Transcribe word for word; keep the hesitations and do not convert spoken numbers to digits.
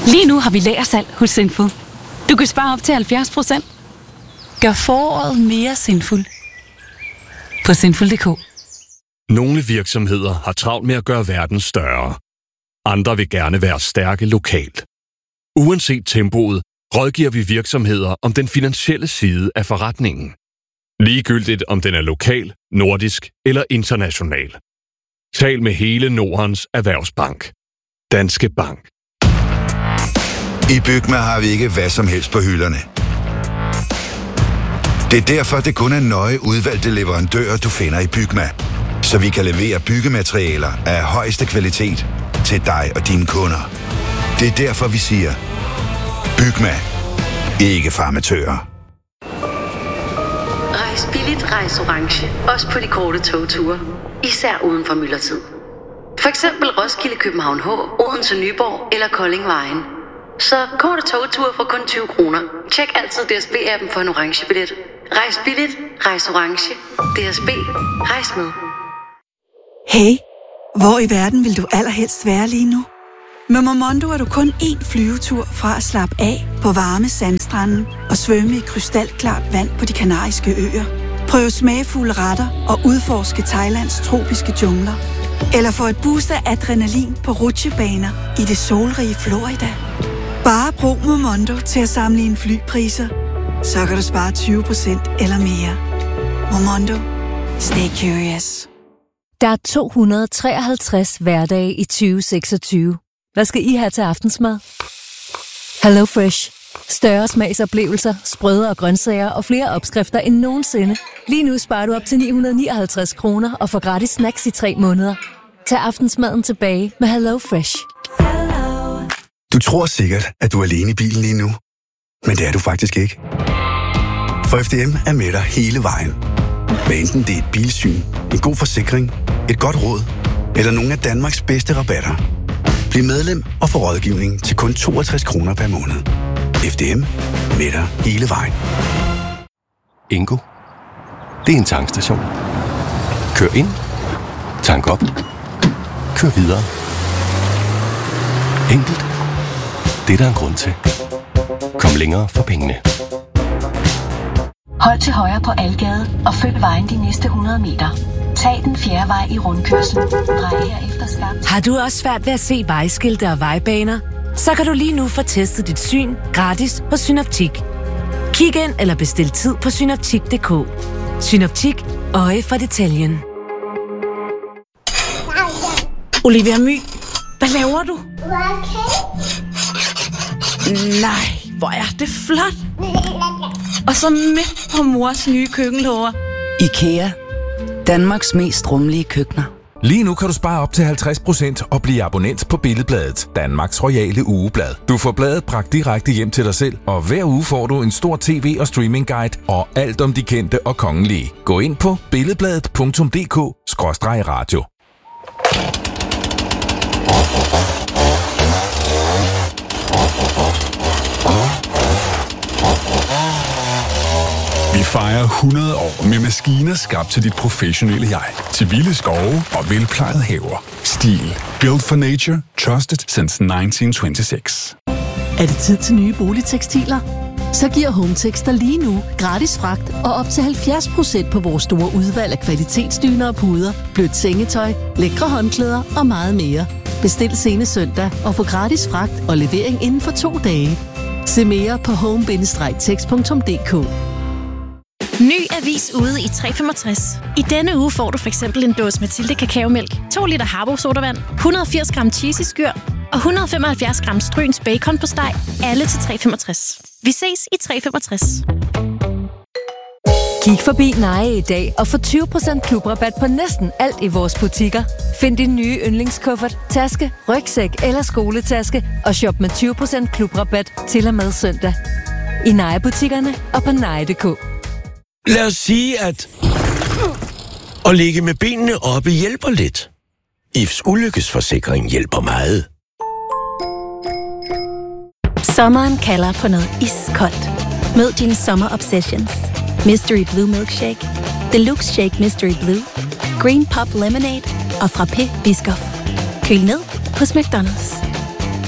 Lige nu har vi lagersalg hos Sinful. Du kan spare op til halvfjerds procent. Gør foråret mere Sinful på sinful punktum d k. Nogle virksomheder har travlt med at gøre verden større. Andre vil gerne være stærke lokalt. Uanset tempoet, rådgiver vi virksomheder om den finansielle side af forretningen. Ligegyldigt om den er lokal, nordisk eller international. Tal med hele Nordens Erhvervsbank. Danske Bank. I Bygma har vi ikke hvad som helst på hylderne. Det er derfor, det kun er nøje udvalgte leverandører, du finder i Bygma. Så vi kan levere byggematerialer af højeste kvalitet til dig og dine kunder. Det er derfor, vi siger, Bygma. Ikke farmatører. Rejs billigt, rejs orange. Også på de korte togture. Især uden for myldretid. For eksempel Roskilde, København H, Odense, Nyborg eller Kolding Vejen. Så korte togture for kun tyve kroner. Tjek altid D S B-appen for en orange billet. Rejs billigt, rejs orange. D S B. Rejs med. Hey, hvor i verden vil du allerhelst være lige nu? Med Momondo er du kun én flyvetur fra at slappe af på varme sandstrande og svømme i krystalklart vand på de kanariske øer. Prøv smagfulde retter og udforske Thailands tropiske jungler. Eller få et boost af adrenalin på rutsjebaner i det solrige Florida. Bare brug Momondo til at sammenligne flypriser. Så kan du spare tyve procent eller mere. Momondo. Stay curious. Der er to hundrede og treoghalvtreds hverdage i tyve seksogtyve. Hvad skal I have til aftensmad? Hello Fresh. Større smagsoplevelser, sprødere grøntsager og flere opskrifter end nogensinde. Lige nu sparer du op til ni hundrede og nioghalvtreds kroner og får gratis snacks i tre måneder. Tag aftensmaden tilbage med Hello Fresh. Du tror sikkert, at du er alene i bilen lige nu. Men det er du faktisk ikke. For F D M er med dig hele vejen. Hvad enten det er et bilsyn, en god forsikring, et godt råd eller nogle af Danmarks bedste rabatter. Bliv medlem og få rådgivning til kun toogtres kroner per måned. F D M med dig hele vejen. Ingo. Det er en tankstation. Kør ind. Tank op. Kør videre. Enkelt. Det er der en grund til. Kom længere for pengene. Hold til højre på Algade og følg vejen de næste hundrede meter. Tag den fjerde vej i rundkørslen. Drej herefter skarpt. Har du også svært ved at se vejskilte og vejbaner? Så kan du lige nu få testet dit syn gratis hos Synoptik. Kig ind eller bestil tid på synoptik punktum d k. Synoptik. Øje for detaljen. Olivia My, hvad laver du? Nej, hvor er det flot. Og så midt på mors nye køkkenlåger. IKEA. Danmarks mest rummelige køkkener. Lige nu kan du spare op til halvtreds procent og blive abonnent på Billedbladet, Danmarks royale ugeblad. Du får bladet bragt direkte hjem til dig selv, og hver uge får du en stor tv- og streamingguide og alt om de kendte og kongelige. Gå ind på billedbladet punktum d k skråstreg radio. Vi fejrer hundrede år med maskiner skabt til dit professionelle jeg. Til vilde skove og velplejede haver. Stil. Built for nature. Trusted since nitten tyve-seks. Er det tid til nye boligtekstiler? Så giver Hometex dig lige nu gratis fragt og op til halvfjerds procent på vores store udvalg af kvalitetsdyner og puder, blødt sengetøj, lækre håndklæder og meget mere. Bestil senest søndag og få gratis fragt og levering inden for to dage. Se mere på home bindestreg tex punktum d k. Ny avis ude i tre femogtres. I denne uge får du for eksempel en dåse Mathilde kakaomælk, to liter Harbo sodavand, et hundrede og firs gram cheese i skyr og et hundrede og femoghalvfjerds gram Stryns bacon på steg, alle til tre femogtres. Vi ses i tre femogtres. Kig forbi Neje i dag og få tyve procent klubrabat på næsten alt i vores butikker. Find din nye yndlingskuffert, taske, rygsæk eller skoletaske og shop med tyve procent klubrabat til og med søndag. I Neje-butikkerne og på neje punktum d k. Lad os sige, at at ligge med benene oppe hjælper lidt. I F's ulykkesforsikring hjælper meget. Sommeren kalder på noget iskoldt. Mød dine sommer obsessions. Mystery Blue Milkshake, Deluxe Shake Mystery Blue, Green Pop Lemonade og Frappé Biscoff. Køl ned hos McDonald's.